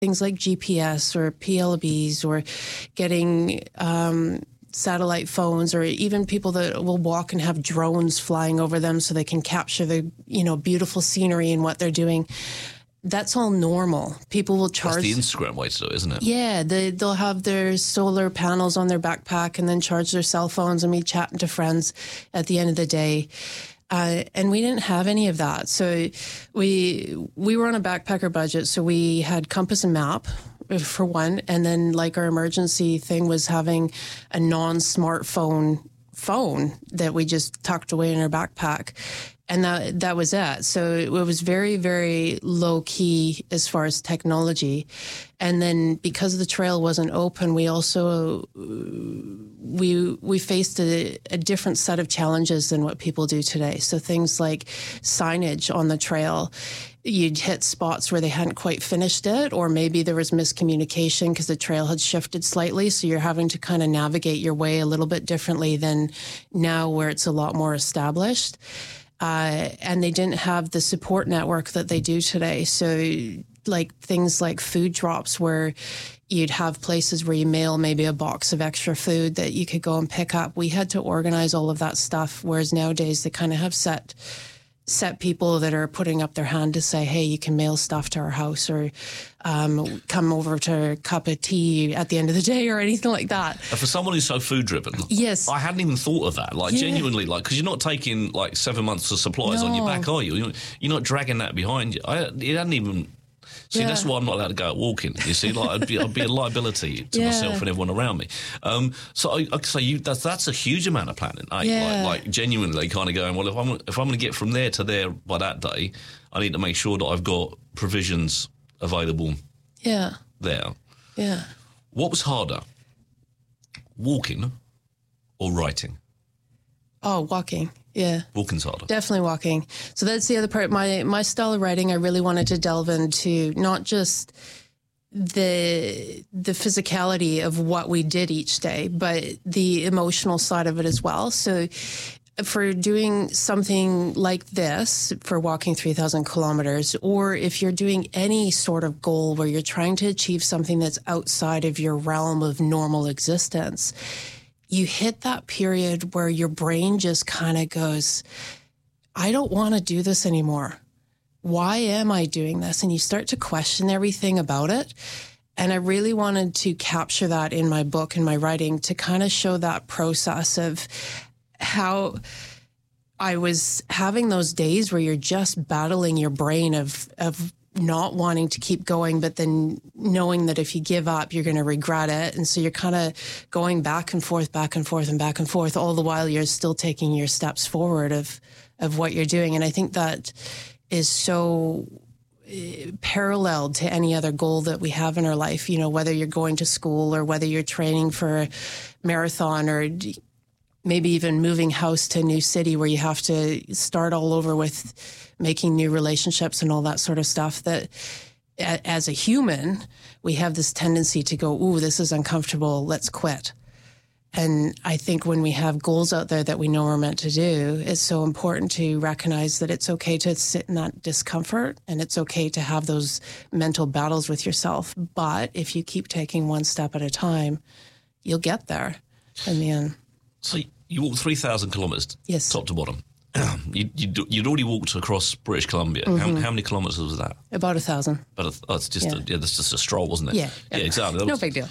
things like GPS or PLBs or getting satellite phones, or even people that will walk and have drones flying over them so they can capture the, beautiful scenery and what they're doing. That's all normal. People will charge. That's the Instagram way to do it, isn't it? Yeah, they'll have their solar panels on their backpack and then charge their cell phones and be chatting to friends at the end of the day. And we didn't have any of that. So we were on a backpacker budget. So we had compass and map for one. And then like our emergency thing was having a non-smartphone phone that we just tucked away in our backpack. And that was it. So it was very, very low key as far as technology. And then because the trail wasn't open, we also, we faced a different set of challenges than what people do today. So things like signage on the trail, you'd hit spots where they hadn't quite finished it, or maybe there was miscommunication because the trail had shifted slightly. So you're having to kind of navigate your way a little bit differently than now where it's a lot more established. And they didn't have the support network that they do today. So like things like food drops where you'd have places where you mail maybe a box of extra food that you could go and pick up. We had to organize all of that stuff, whereas nowadays they kind of have set people that are putting up their hand to say, hey, you can mail stuff to our house, or come over to a cup of tea at the end of the day, or anything like that. For someone who's so food driven, yes, I hadn't even thought of that. Like genuinely, like, because you're not taking like 7 months of supplies on your back, are you? You're not dragging that behind you. It hadn't even. See, that's why I'm not allowed to go out walking. You see, like I'd be a liability to myself and everyone around me. So that's a huge amount of planning. Like genuinely, kind of going, well, if I'm going to get from there to there by that day, I need to make sure that I've got provisions available. Yeah. There. Yeah. What was harder, walking or writing? Oh, walking. Yeah. Walking's harder. Definitely walking. So that's the other part. My style of writing, I really wanted to delve into not just the physicality of what we did each day, but the emotional side of it as well. So for doing something like this, for walking 3,000 kilometers, or if you're doing any sort of goal where you're trying to achieve something that's outside of your realm of normal existence, you hit that period where your brain just kind of goes, I don't want to do this anymore. Why am I doing this? And you start to question everything about it. And I really wanted to capture that in my book and my writing to kind of show that process of how I was having those days where you're just battling your brain of not wanting to keep going, but then knowing that if you give up, you're going to regret it. And so you're kind of going back and forth, all the while you're still taking your steps forward of what you're doing. And I think that is so paralleled to any other goal that we have in our life, whether you're going to school or whether you're training for a marathon, or maybe even moving house to a new city where you have to start all over with making new relationships and all that sort of stuff. That as a human, we have this tendency to go, ooh, this is uncomfortable, let's quit. And I think when we have goals out there that we know we're meant to do, it's so important to recognize that it's okay to sit in that discomfort, and it's okay to have those mental battles with yourself. But if you keep taking one step at a time, you'll get there in the end. So you walked 3,000 kilometres, yes, top to bottom. You'd already walked across British Columbia. Mm-hmm. How many kilometres was that? About 1,000. It's just that's just a stroll, wasn't it? Yeah, exactly. No big deal.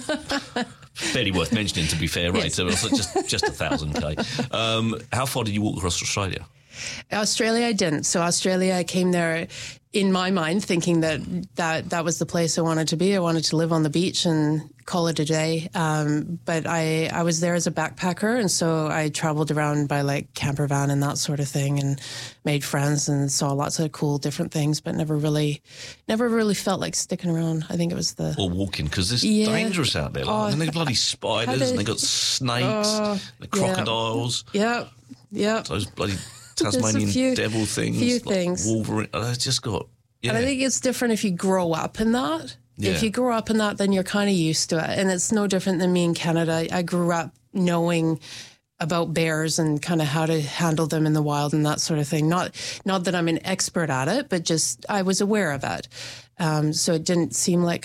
Barely worth mentioning, to be fair, right? Yes. So it was just 1,000 How far did you walk across Australia? Australia, I didn't. So Australia, I came there in my mind thinking that was the place I wanted to be. I wanted to live on the beach and call it a day. But I was there as a backpacker, and so I traveled around by like camper van and that sort of thing, and made friends and saw lots of cool different things, but never really felt like sticking around. I think it was or walking, because it's dangerous out there. And they've bloody spiders, and they've got snakes, the crocodiles. Yep. Those bloody Tasmanian devil things. Few things. Wolverine. It's just got. Yeah. And I think it's different if you grow up in that. Yeah. If you grow up in that, then you're kind of used to it. And it's no different than me in Canada. I grew up knowing about bears and kind of how to handle them in the wild and that sort of thing. Not that I'm an expert at it, but just I was aware of it. So it didn't seem like